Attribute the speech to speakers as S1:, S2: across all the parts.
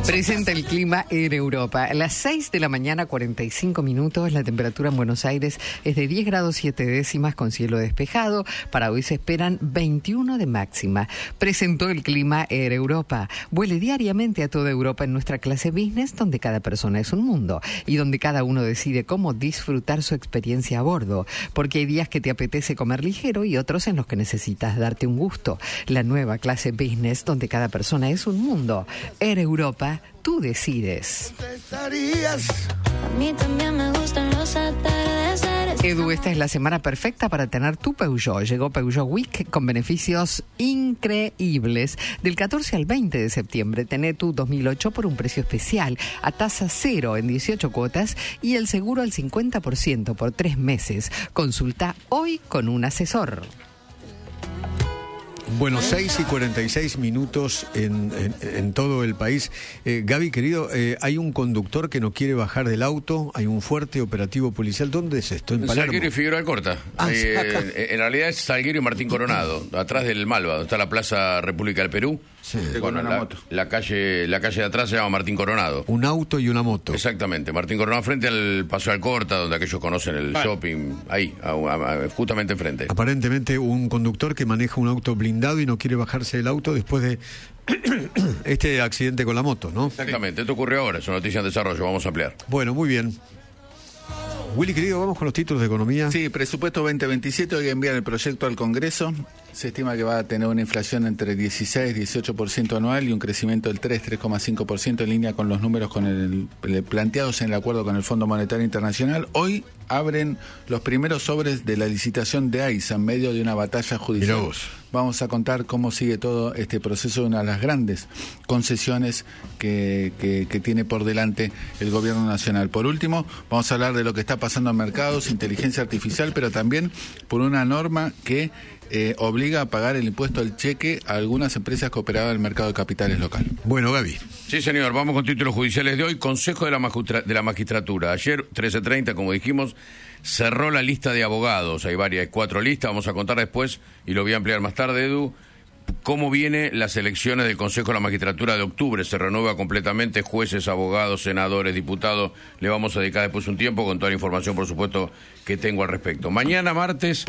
S1: Presenta el clima en Europa. A las 6 de la mañana, 45 minutos, la temperatura en Buenos Aires es de 10 grados 7 décimas con cielo despejado. Para hoy se esperan 21 de máxima. Presentó el clima en Europa. Vuele diariamente a toda Europa en nuestra clase business, donde cada persona es un mundo y donde cada uno decide cómo disfrutar su experiencia a bordo. Porque hay días que te apetece comer ligero y otros en los que necesitas darte un gusto. La nueva clase business, donde cada persona es un mundo. Air Europa. Tú decides.
S2: A mí también me gustan los atardeceres.
S1: Edu, esta es la semana perfecta para tener tu Peugeot. Llegó Peugeot Week con beneficios increíbles. Del 14 al 20 de septiembre, tené tu 2008 por un precio especial, a tasa cero en 18 cuotas y el seguro al 50% por 3 meses. Consulta hoy con un asesor.
S3: Bueno, 6 y 46 minutos en todo el país. Gaby, querido, hay un conductor que no quiere bajar del auto, hay un fuerte operativo policial. ¿Dónde es esto? ¿En Palermo?
S4: Salguero y Figueroa Alcorta. En realidad es Salguero y Martín Coronado, atrás del Malva, donde está la Plaza República del Perú.
S3: Sí.
S4: Bueno, la calle de atrás se llama Martín Coronado.
S3: Un auto y una moto.
S4: Exactamente, Martín Coronado frente al Paseo Alcorta, donde aquellos conocen el shopping, ahí, justamente enfrente.
S3: Aparentemente un conductor que maneja un auto blindado y no quiere bajarse del auto después de este accidente con la moto, ¿no?
S4: Exactamente, esto ocurrió ahora, es una noticia en desarrollo, vamos a ampliar.
S3: Bueno, muy bien. Willy, querido, vamos con los títulos de economía.
S5: Sí, presupuesto 2027, hoy envían el proyecto al Congreso. Se estima que va a tener una inflación entre 16 y 18% anual y un crecimiento del 3,5% en línea con los números planteados en el acuerdo con el Fondo Monetario Internacional. Hoy abren los primeros sobres de la licitación de AISA en medio de una batalla judicial. Vamos a contar cómo sigue todo este proceso de una de las grandes concesiones que tiene por delante el gobierno nacional. Por último, vamos a hablar de lo que está pasando en mercados, inteligencia artificial, pero también por una norma que obliga a pagar el impuesto al cheque a algunas empresas que operaban en el mercado de capitales local.
S3: Bueno, Gaby.
S4: Sí, señor, vamos con títulos judiciales de hoy. Consejo de la Magistratura. Ayer, 13:30, como dijimos, cerró la lista de abogados. Hay 4 listas, vamos a contar después y lo voy a ampliar más tarde, Edu. ¿Cómo viene las elecciones del Consejo de la Magistratura de octubre? Se renueva completamente jueces, abogados, senadores, diputados. Le vamos a dedicar después un tiempo con toda la información, por supuesto, que tengo al respecto. Mañana martes,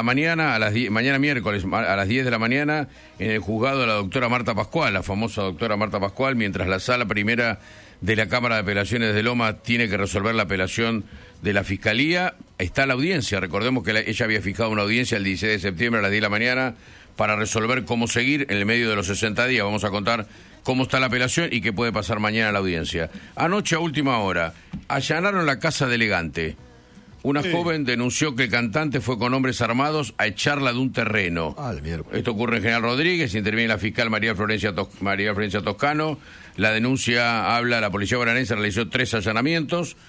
S4: mañana miércoles, a las 10 de la mañana, en el juzgado de la doctora Marta Pascual, la famosa doctora Marta Pascual, mientras la sala primera de la Cámara de Apelaciones de Loma tiene que resolver la apelación de la Fiscalía. Está la audiencia, recordemos que ella había fijado una audiencia el 16 de septiembre a las 10 de la mañana, para resolver cómo seguir en el medio de los 60 días. Vamos a contar cómo está la apelación y qué puede pasar mañana en la audiencia. Anoche, a última hora, allanaron la casa de Elegante. Una joven denunció que el cantante fue con hombres armados a echarla de un terreno. Esto ocurre en General Rodríguez, interviene la fiscal María Florencia Toscano. La denuncia la policía bonaerense realizó 3 allanamientos.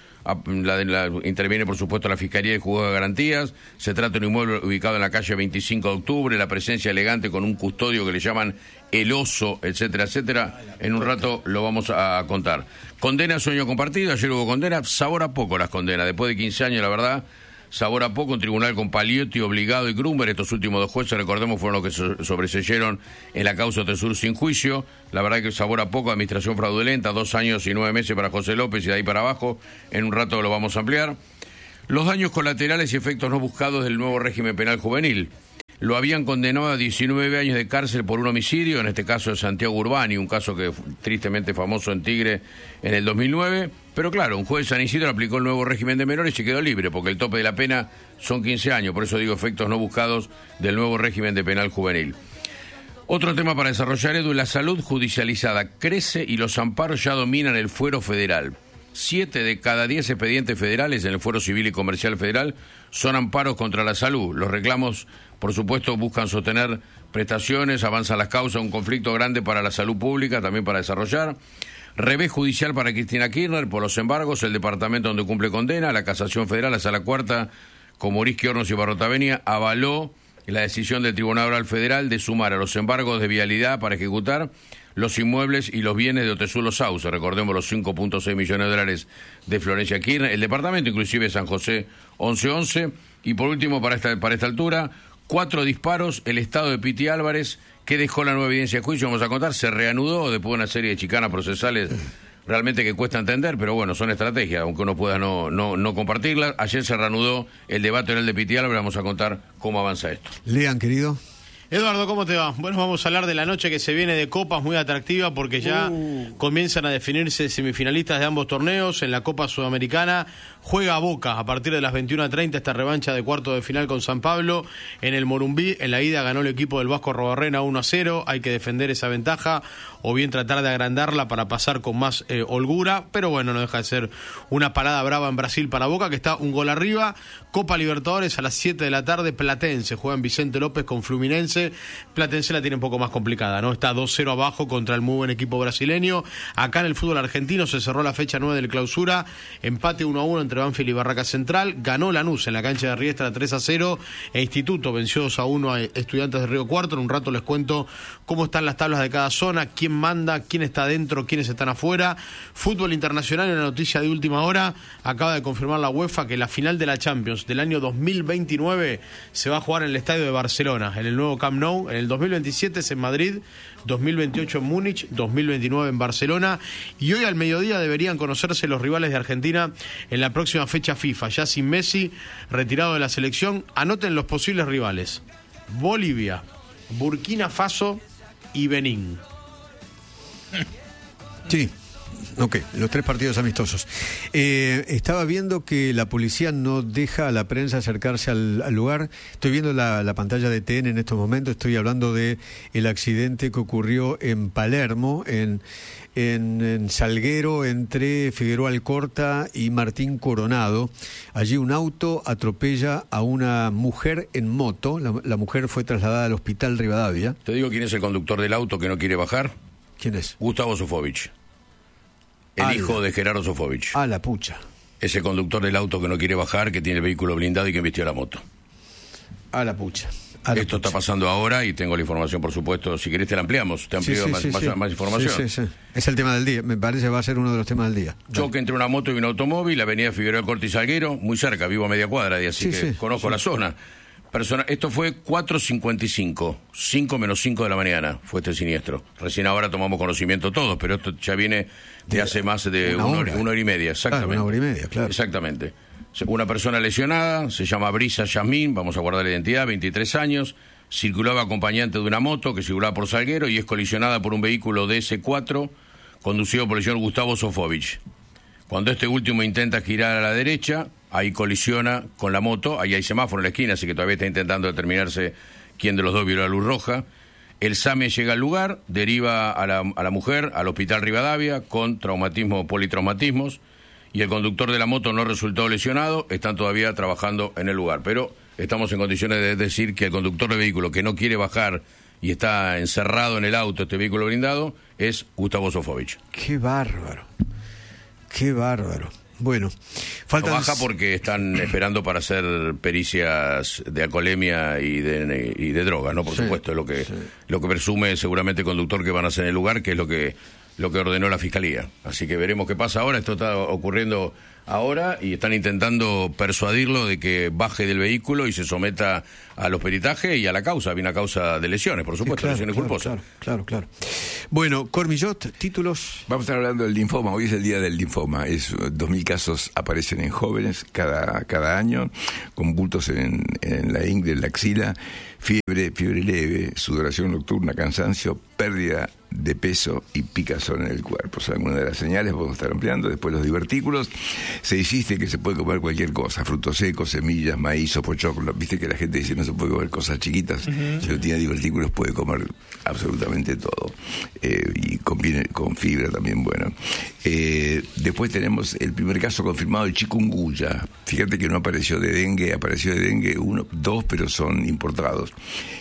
S4: Interviene, por supuesto, la Fiscalía y Juzgado de Garantías. Se trata de un inmueble ubicado en la calle 25 de octubre, la presencia Elegante con un custodio que le llaman El Oso, etcétera, etcétera. En un rato lo vamos a contar. Condena, sueño compartido. Ayer hubo condena. Sabor a poco las condenas. Después de 15 años, la verdad, sabor a poco. Un tribunal con Paliotti, Obligado y Grumber. Estos últimos 2 jueces, recordemos, fueron los que sobreseyeron en la causa Tesur sin juicio. La verdad que sabor a poco. Administración fraudulenta, 2 años y 9 meses para José López y de ahí para abajo. En un rato lo vamos a ampliar. Los daños colaterales y efectos no buscados del nuevo régimen penal juvenil. Lo habían condenado a 19 años de cárcel por un homicidio, en este caso de Santiago Urbani, un caso que fue tristemente famoso en Tigre en el 2009. Pero claro, un juez de San Isidro aplicó el nuevo régimen de menores y quedó libre, porque el tope de la pena son 15 años. Por eso digo efectos no buscados del nuevo régimen de penal juvenil. Otro tema para desarrollar, Edu, la salud judicializada crece y los amparos ya dominan el fuero federal. 7 de cada 10 expedientes federales en el Fuero Civil y Comercial Federal son amparos contra la salud. Los reclamos, por supuesto, buscan sostener prestaciones, avanzan las causas, un conflicto grande para la salud pública, también para desarrollar. Revés judicial para Cristina Kirchner por los embargos, el departamento donde cumple condena, la Casación Federal, la Sala Cuarta, con Morisque Hornos y Barrotavenia, avaló la decisión del Tribunal Oral Federal de sumar a los embargos de vialidad para ejecutar los inmuebles y los bienes de Otezuelo Sauce. Recordemos los 5.6 millones de dólares de Florencia Kirchner, el departamento inclusive San José 1111. Y por último, para esta altura, 4 disparos, el estado de Piti Álvarez, que dejó la nueva evidencia de juicio, vamos a contar, se reanudó después de una serie de chicanas procesales realmente que cuesta entender, pero bueno, son estrategias, aunque uno pueda no compartirlas. Ayer se reanudó el debate oral de Piti Álvarez, vamos a contar cómo avanza esto.
S3: Lean, querido.
S6: Eduardo, ¿cómo te va? Bueno, vamos a hablar de la noche que se viene de copas, muy atractiva porque ya comienzan a definirse semifinalistas de ambos torneos. En la Copa Sudamericana juega Boca a partir de las 21:30 esta revancha de cuarto de final con San Pablo en el Morumbí. En la ida ganó el equipo del Vasco Arrobarrena 1-0, hay que defender esa ventaja o bien tratar de agrandarla para pasar con más holgura, pero bueno, no deja de ser una parada brava en Brasil para Boca, que está un gol arriba. Copa Libertadores a las 7 de la tarde, Platense juega en Vicente López con Fluminense. Platense la tiene un poco más complicada, ¿no? Está 2-0 abajo contra el muy buen equipo brasileño. Acá en el fútbol argentino se cerró la fecha 9 del clausura, empate 1-1 entre Banfield y Barraca Central, ganó Lanús en la cancha de Riestra 3-0, e Instituto venció 2-1 a Estudiantes de Río Cuarto. En un rato les cuento cómo están las tablas de cada zona, quién manda, quién está dentro, quiénes están afuera. Fútbol internacional, en la noticia de última hora, acaba de confirmar la UEFA que la final de la Champions del año 2029 se va a jugar en el estadio de Barcelona, en el nuevo Camp Nou. En el 2027 es en Madrid, 2028 en Múnich, 2029 en Barcelona, y hoy al mediodía deberían conocerse los rivales de Argentina en la próxima fecha FIFA, ya sin Messi, retirado de la selección. Anoten los posibles rivales: Bolivia, Burkina Faso y Benín.
S3: Sí. Ok, los 3 partidos amistosos. Estaba viendo que la policía no deja a la prensa acercarse al lugar. Estoy viendo la pantalla de TN en estos momentos. Estoy hablando de el accidente que ocurrió en Palermo, en Salguero, entre Figueroa Alcorta y Martín Coronado. Allí un auto atropella a una mujer en moto. La mujer fue trasladada al hospital Rivadavia.
S4: Te digo quién es el conductor del auto que no quiere bajar.
S3: ¿Quién es?
S4: Gustavo Sofovich. El hijo de Gerardo Sofovich.
S3: Ah, la pucha.
S4: Es el conductor del auto que no quiere bajar, que tiene el vehículo blindado y que embistió la moto.
S3: A la pucha.
S4: Esto está pasando ahora y tengo la información, por supuesto. Si querés te la ampliamos, te amplío más información.
S3: Sí. Es el tema del día, me parece que va a ser uno de los temas del día.
S4: Choque entre una moto y un automóvil, avenida Figueroa Alcorta y Salguero, muy cerca, vivo a media cuadra, así que conozco la zona. Esto fue 4:55, 5 menos 5 de la mañana, fue este siniestro. Recién ahora tomamos conocimiento todos, pero esto ya viene de hace más de una hora y media, exactamente.
S3: Claro, 1 hora y media, claro.
S4: Exactamente. Una persona lesionada, se llama Brisa Yasmín, vamos a guardar la identidad, 23 años, circulaba acompañante de una moto que circulaba por Salguero y es colisionada por un vehículo DS4 conducido por el señor Gustavo Sofovich. Cuando este último intenta girar a la derecha, ahí colisiona con la moto, ahí hay semáforo en la esquina, así que todavía está intentando determinarse quién de los dos vio la luz roja. El SAME llega al lugar, deriva a la mujer al hospital Rivadavia con politraumatismos, y el conductor de la moto no resultó lesionado, están todavía trabajando en el lugar, pero estamos en condiciones de decir que el conductor del vehículo que no quiere bajar y está encerrado en el auto, este vehículo blindado, es Gustavo Sofovich.
S3: ¡Qué bárbaro! ¡Qué bárbaro! Bueno, faltan...
S4: No baja porque están esperando para hacer pericias de alcoholemia y de drogas, ¿no? Por supuesto, es lo que presume seguramente el conductor que van a hacer en el lugar, que es lo que ordenó la Fiscalía. Así que veremos qué pasa ahora. Esto está ocurriendo ahora y están intentando persuadirlo de que baje del vehículo y se someta a los peritajes y a la causa. Había una causa de lesiones, por supuesto, lesiones culposas.
S3: Claro. Bueno, Cormillot, títulos.
S7: Vamos a estar hablando del linfoma. Hoy es el día del linfoma. 2.000 casos aparecen en jóvenes cada año, con bultos en la ingle, en la axila, fiebre leve, sudoración nocturna, cansancio, pérdida de peso y picazón en el cuerpo. Son algunas de las señales, vamos a estar ampliando. Después los divertículos. Se insiste que se puede comer cualquier cosa, frutos secos, semillas, maíz o pochoclo. Viste que la gente dice no se puede comer cosas chiquitas. Si no tiene divertículos puede comer absolutamente todo. Y conviene con fibra también, bueno. Después tenemos el primer caso confirmado de chikungunya. Fíjate que no apareció de dengue, apareció de dengue 2, pero son importados.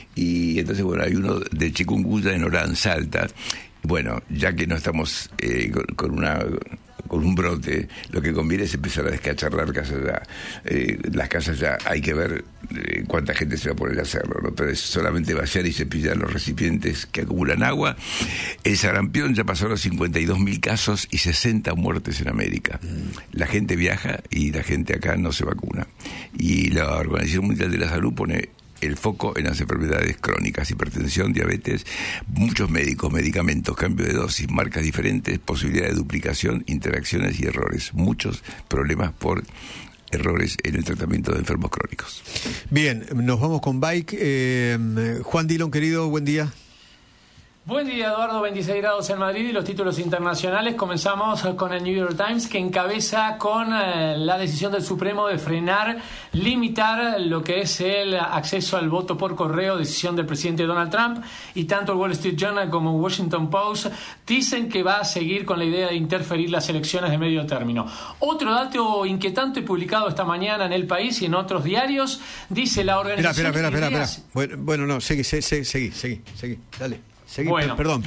S7: Y entonces, bueno, hay uno de chikungunya en Orán, Salta. Bueno, ya que no estamos con un brote, lo que conviene es empezar a descacharrar casas ya. Las casas ya hay que ver cuánta gente se va a poner a hacerlo, ¿no? Pero es solamente vaciar y cepillar los recipientes que acumulan agua. El sarampión ya pasó los 52.000 casos y 60 muertes en América. La gente viaja y la gente acá no se vacuna. Y la Organización Mundial de la Salud pone el foco en las enfermedades crónicas, hipertensión, diabetes, muchos médicos, medicamentos, cambio de dosis, marcas diferentes, posibilidad de duplicación, interacciones y errores. Muchos problemas por errores en el tratamiento de enfermos crónicos.
S3: Bien, nos vamos con Bike. Juan Dillon, querido, buen día.
S8: Buen día, Eduardo. 26 grados en Madrid y los títulos internacionales. Comenzamos con el New York Times, que encabeza con la decisión del Supremo de frenar, limitar lo que es el acceso al voto por correo, decisión del presidente Donald Trump, y tanto el Wall Street Journal como el Washington Post dicen que va a seguir con la idea de interferir las elecciones de medio término. Otro dato inquietante publicado esta mañana en El País y en otros diarios, dice la organización...
S3: Espera. Bueno, no, seguí, dale. Seguí,
S8: bueno,
S3: perdón.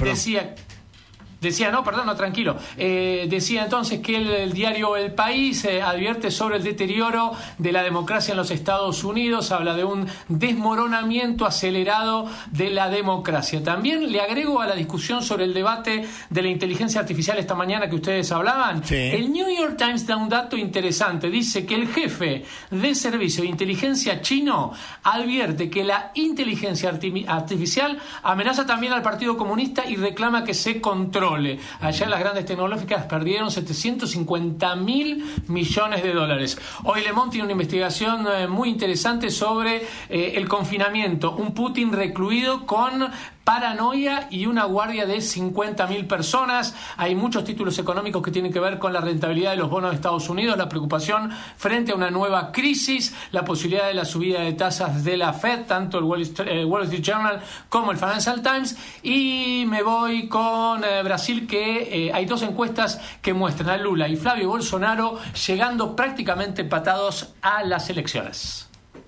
S8: Tranquilo. Decía entonces que el diario El País advierte sobre el deterioro de la democracia en los Estados Unidos, habla de un desmoronamiento acelerado de la democracia. También le agrego a la discusión sobre el debate de la inteligencia artificial esta mañana que ustedes hablaban. Sí. El New York Times da un dato interesante. Dice que el jefe de servicio de inteligencia chino advierte que la inteligencia artificial amenaza también al Partido Comunista y reclama que se controle. Ayer las grandes tecnológicas perdieron 750.000 millones de dólares. Hoy Le Monde tiene una investigación muy interesante sobre el confinamiento. Un Putin recluido con paranoia y una guardia de 50.000 personas. Hay muchos títulos económicos que tienen que ver con la rentabilidad de los bonos de Estados Unidos, la preocupación frente a una nueva crisis, la posibilidad de la subida de tasas de la Fed, tanto el Wall Street Journal como el Financial Times. Y me voy con Brasil, que hay dos encuestas que muestran a Lula y Flavio Bolsonaro llegando prácticamente empatados a las elecciones.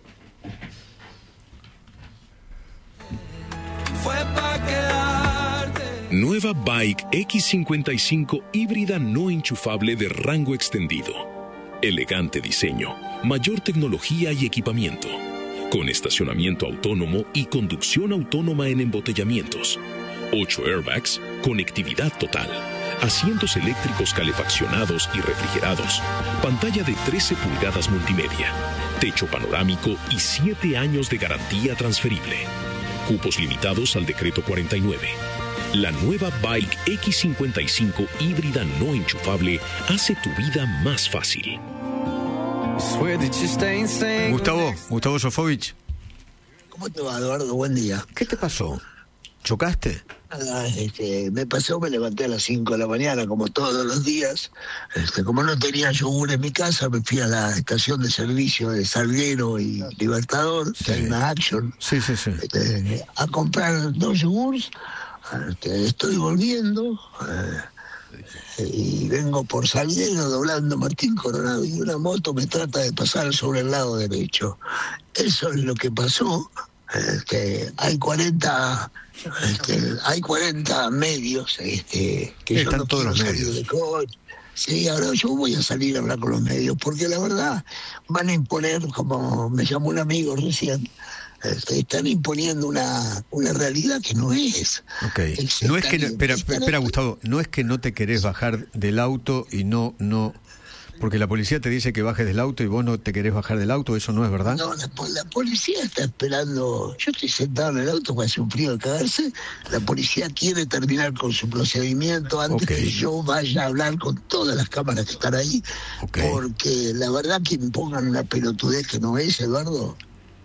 S9: Nueva Bike X55 híbrida no enchufable de rango extendido. Elegante diseño, mayor tecnología y equipamiento. Con estacionamiento autónomo y conducción autónoma en embotellamientos. 8 airbags, conectividad total. Asientos eléctricos calefaccionados y refrigerados. Pantalla de 13 pulgadas multimedia. Techo panorámico y 7 años de garantía transferible. Cupos limitados al decreto 49. La nueva Bike X55 híbrida no enchufable hace tu vida más fácil.
S3: Gustavo Sofovich.
S10: ¿Cómo te va, Eduardo? Buen día.
S3: ¿Qué te pasó? ¿Chocaste?
S10: Nada, me levanté a las 5 de la mañana, como todos los días. Como no tenía yogur en mi casa, me fui a la estación de servicio de Salguero y Libertador, que hay una Action, a comprar 2 yogures. Estoy volviendo y vengo por Salguero doblando Martín Coronado y una moto me trata de pasar sobre el lado derecho. Eso es lo que pasó. Hay 40 medios que yo
S3: están
S10: no
S3: todos los medios
S10: de coche. Sí, ahora yo voy a salir a hablar con los medios porque la verdad van a imponer, como me llamó un amigo recién, están imponiendo una realidad que no es.
S3: Okay. No es que espera Gustavo, no es que no te querés bajar del auto y no porque la policía te dice que bajes del auto y vos no te querés bajar del auto, ¿eso no es verdad?
S10: No, la policía está esperando. Yo estoy sentado en el auto, me hace un frío de cagarse. La policía quiere terminar con su procedimiento antes que yo vaya a hablar con todas las cámaras que están ahí. Porque la verdad que me pongan una pelotudez que no es, Eduardo.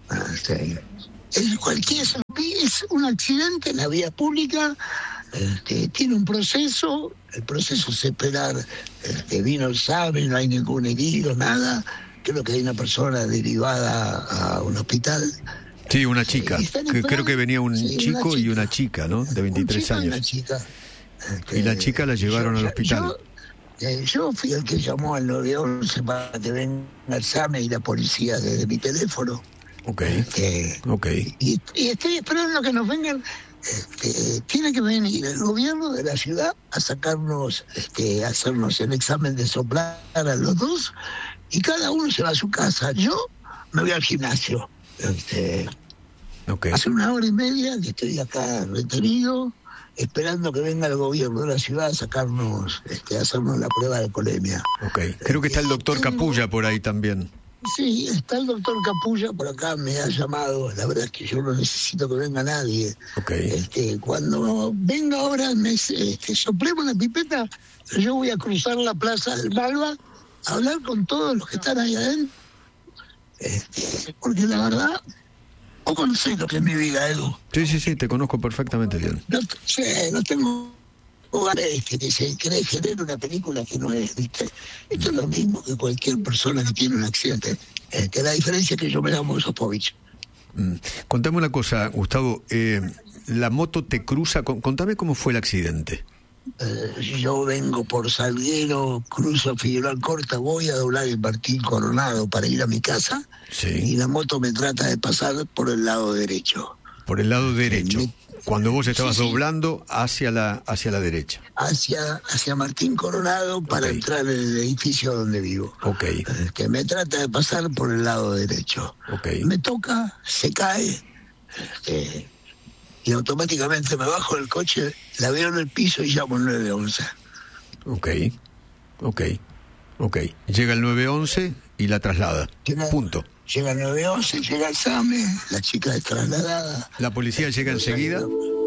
S10: Es un accidente en la vía pública. Tiene un proceso, el proceso es esperar, vino el SAME, no hay ningún herido, nada. Creo que hay una persona derivada a un hospital.
S3: Sí, una chica. Creo que venía un chico y una chica, ¿no? De 23 años.
S10: Y una chica.
S3: Y la chica la llevaron al hospital.
S10: Yo fui el que llamó al 911 para que venga el SAME y la policía desde mi teléfono. Y estoy esperando que nos vengan. Tiene que venir el gobierno de la ciudad a sacarnos, hacernos el examen de soplar a los dos y cada uno se va a su casa. Yo me voy al gimnasio. Hace 1 hora y media que estoy acá retenido, esperando que venga el gobierno de la ciudad a sacarnos, hacernos la prueba de alcoholemia.
S3: Creo que está el doctor Capulla por ahí también.
S10: Sí, está el doctor Capulla por acá, me ha llamado. La verdad es que yo no necesito que venga nadie. Cuando venga ahora, soplemos la pipeta, yo voy a cruzar la plaza del Malva a hablar con todos los que están ahí adentro. Porque la verdad, vos conocés lo que es mi vida, Edu.
S3: Sí, te conozco perfectamente bien.
S10: No tengo lugares que se cree generar una película que no es, ¿viste? Esto es lo mismo que cualquier persona que tiene un accidente. Que la diferencia es que yo me llamo Sofovich.
S3: Contame una cosa, Gustavo. La moto te cruza. Contame cómo fue el accidente.
S10: Yo vengo por Salguero, cruzo Figueroa Alcorta, voy a doblar el Martín Coronado para ir a mi casa.
S3: Sí.
S10: Y la moto me trata de pasar por el lado derecho.
S3: Por el lado derecho. Cuando vos estabas doblando hacia la derecha.
S10: Hacia Martín Coronado para entrar en el edificio donde vivo. Que me trata de pasar por el lado derecho. Me toca, se cae, y automáticamente me bajo del coche, la veo en el piso y llamo al 911.
S3: Llega el 911 y la traslada. Punto.
S10: Llega el 911, llega el SAME, la chica es trasladada.
S3: ¿La policía llega enseguida?